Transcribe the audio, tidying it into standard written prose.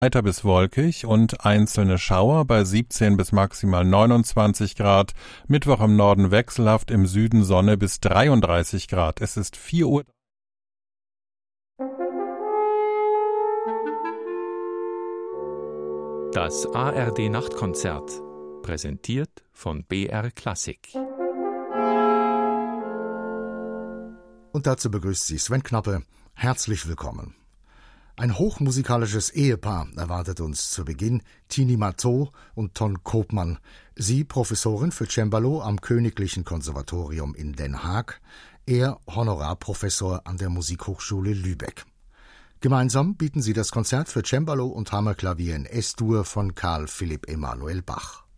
Weiter bis wolkig und einzelne Schauer bei 17 bis maximal 29 Grad. Mittwoch im Norden wechselhaft, im Süden Sonne bis 33 Grad. Es ist 4 Uhr. Das ARD-Nachtkonzert, präsentiert von BR Klassik. Und dazu begrüßt Sie Sven Knappe. Herzlich willkommen. Ein hochmusikalisches Ehepaar erwartet uns zu Beginn, Tini Matteau und Ton Koopman. Sie Professorin für Cembalo am Königlichen Konservatorium in Den Haag, er Honorarprofessor an der Musikhochschule Lübeck. Gemeinsam bieten sie das Konzert für Cembalo und Hammerklavier in S-Dur von Carl Philipp Emanuel Bach.